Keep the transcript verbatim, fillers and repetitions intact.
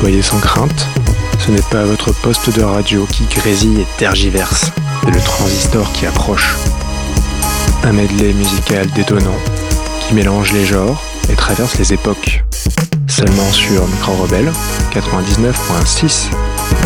soyez sans crainte, ce n'est pas votre poste de radio qui grésille et tergiverse, c'est le transistor qui approche. Un medley musical détonnant qui mélange les genres et traverse les époques. Seulement sur Micro Rebelle quatre-vingt-dix-neuf virgule six.